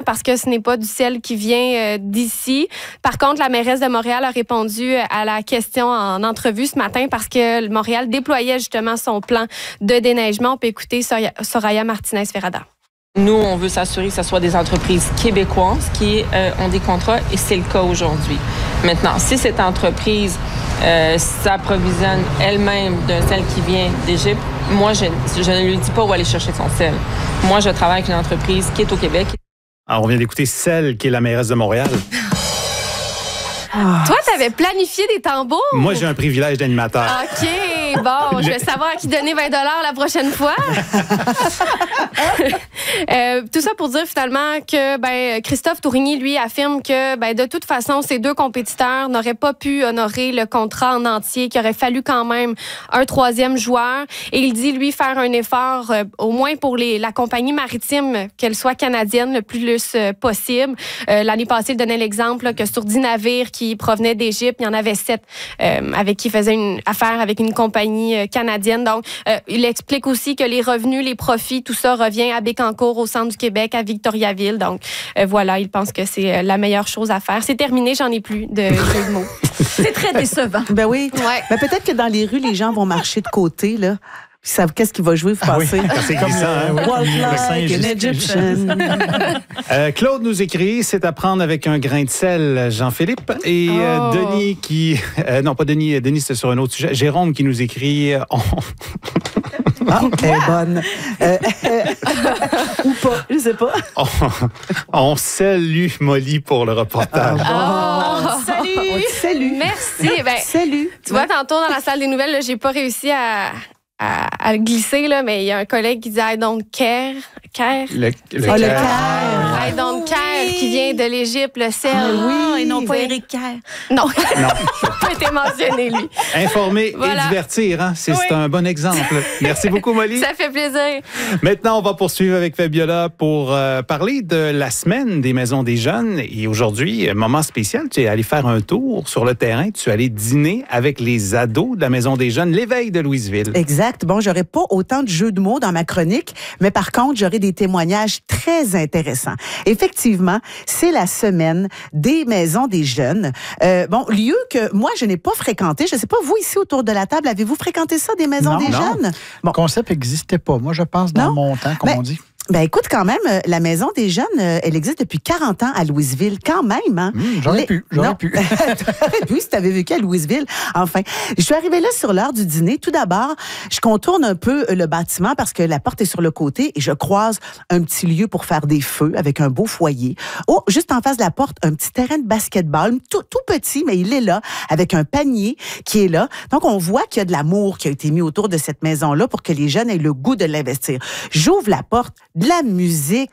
parce que ce n'est pas du ciel qui vient d'ici. Par contre, la mairesse de Montréal a répondu à la question en entrevue ce matin parce que Montréal déployait justement son plan de déneigement. On peut écouter Soraya Martinez-Ferrada. Nous, on veut s'assurer que ce soit des entreprises québécoises qui ont des contrats et c'est le cas aujourd'hui. Maintenant, si cette entreprise s'approvisionne elle-même d'un sel qui vient d'Égypte, moi, je ne lui dis pas où aller chercher son sel. Moi, je travaille avec une entreprise qui est au Québec. Alors, on vient d'écouter celle qui est la mairesse de Montréal. Toi, t'avais planifié des tambours? Moi, j'ai un privilège d'animateur. OK, bon, je vais savoir à qui donner 20 $ la prochaine fois. Tout ça pour dire finalement que Christophe Tourigny, lui, affirme que de toute façon, ces deux compétiteurs n'auraient pas pu honorer le contrat en entier, qu'il aurait fallu quand même un troisième joueur. Et il dit, lui, faire un effort, au moins pour la compagnie maritime, qu'elle soit canadienne le plus possible. L'année passée, il donnait l'exemple là, que sur 10 navires qui provenaient d'Égypte, il y en avait 7 avec qui faisaient une affaire avec une compagnie canadienne. Donc, il explique aussi que les revenus, les profits, tout ça revient à Bécancour, au centre du Québec, à Victoriaville. Donc, voilà, il pense que c'est la meilleure chose à faire. C'est terminé, j'en ai plus de jeux de mots. C'est très décevant. Ben oui. Ouais. Ben peut-être que dans les rues, les gens vont marcher de côté, là. Ils savent qu'est-ce qui va jouer, vous pensez? Oui, c'est glissant, hein? Walk like an Egyptian. Claude nous écrit, c'est à prendre avec un grain de sel, Jean-Philippe. Et Denis qui... non, pas Denis, Denis, c'est sur un autre sujet. Jérôme qui nous écrit... Elle est bonne. Ou pas, je sais pas. On salue Molly pour le reportage. Salut! Salut! Merci. Salut! Tu vois, tantôt dans la salle des nouvelles, là, j'ai pas réussi à le glisser, là, mais il y a un collègue qui dit I don't care. Le le Caire. Caire. I don't care, qui vient de l'Égypte, le sel. Oui, et non pas Éric Kerr. Non. Non. Pas été mentionné, lui. Informer Voilà. et divertir, hein? C'est un bon exemple. Merci beaucoup, Molly. Ça fait plaisir. Maintenant, on va poursuivre avec Fabiola pour parler de la semaine des maisons des jeunes. Et aujourd'hui, moment spécial, tu es allé faire un tour sur le terrain. Tu es allé dîner avec les ados de la maison des jeunes, l'éveil de Louisville. Exact. Bon, j'aurai pas autant de jeux de mots dans ma chronique, mais par contre, j'aurai des témoignages très intéressants. Effectivement, c'est la semaine des maisons des jeunes. Lieu que moi, je n'ai pas fréquenté. Je sais pas, vous ici autour de la table, avez-vous fréquenté ça, des maisons des jeunes? Le concept n'existait pas. Moi, je pense dans mon temps, comme on dit. Ben écoute, quand même, la Maison des jeunes, elle existe depuis 40 ans à Louisville, quand même. Hein? J'aurais pu. T'aurais pu si t'avais vécu à Louisville. Enfin, je suis arrivée là sur l'heure du dîner. Tout d'abord, je contourne un peu le bâtiment parce que la porte est sur le côté et je croise un petit lieu pour faire des feux avec un beau foyer. Oh, juste en face de la porte, un petit terrain de basketball, tout petit, mais il est là, avec un panier qui est là. Donc, on voit qu'il y a de l'amour qui a été mis autour de cette maison-là pour que les jeunes aient le goût de l'investir. J'ouvre la porte, de la musique,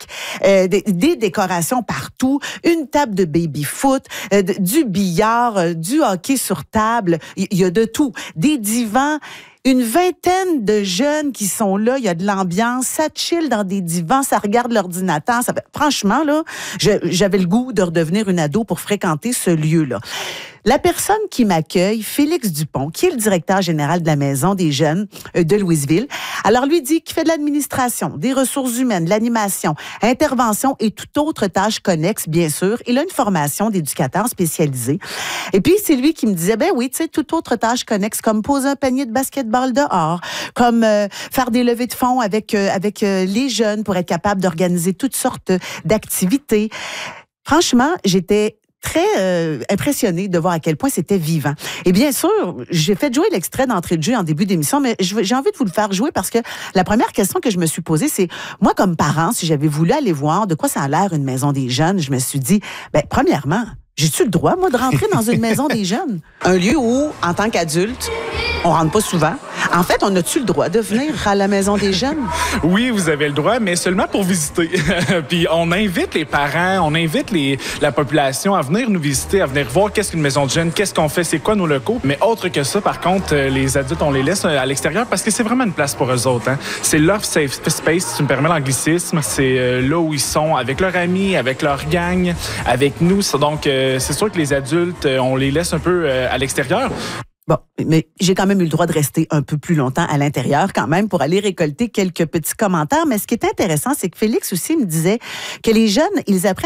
des décorations partout, une table de baby-foot, du billard, du hockey sur table, il y a de tout. Des divans, une vingtaine de jeunes qui sont là, il y a de l'ambiance, ça chill dans des divans, ça regarde l'ordinateur. Franchement, là, j'avais le goût de redevenir une ado pour fréquenter ce lieu-là. La personne qui m'accueille, Félix Dupont, qui est le directeur général de la Maison des jeunes de Louisville, alors lui dit qu'il fait de l'administration, des ressources humaines, de l'animation, intervention et toute autre tâche connexe, bien sûr. Il a une formation d'éducateur spécialisé. Et puis, c'est lui qui me disait, ben oui, tu sais, toute autre tâche connexe, comme poser un panier de basketball dehors, comme faire des levées de fonds avec les jeunes pour être capable d'organiser toutes sortes d'activités. Franchement, j'étais très impressionnée de voir à quel point c'était vivant. Et bien sûr, j'ai fait jouer l'extrait d'entrée de jeu en début d'émission, mais j'ai envie de vous le faire jouer parce que la première question que je me suis posée, c'est, moi, comme parent, si j'avais voulu aller voir de quoi ça a l'air une maison des jeunes, je me suis dit, premièrement, j'ai-tu le droit, moi, de rentrer dans une maison des jeunes? Un lieu où, en tant qu'adulte, on rentre pas souvent. En fait, on a-tu le droit de venir à la Maison des jeunes? Oui, vous avez le droit, mais seulement pour visiter. Puis on invite les parents, on invite la population à venir nous visiter, à venir voir qu'est-ce qu'une maison de jeunes, qu'est-ce qu'on fait, c'est quoi nos locaux. Mais autre que ça, par contre, les adultes, on les laisse à l'extérieur parce que c'est vraiment une place pour eux autres. Hein. C'est leur safe space, si tu me permets l'anglicisme. C'est là où ils sont avec leurs amis, avec leur gang, avec nous. Donc, c'est sûr que les adultes, on les laisse un peu à l'extérieur. Bon, mais j'ai quand même eu le droit de rester un peu plus longtemps à l'intérieur quand même pour aller récolter quelques petits commentaires. Mais ce qui est intéressant, c'est que Félix aussi me disait que les jeunes, ils apprennent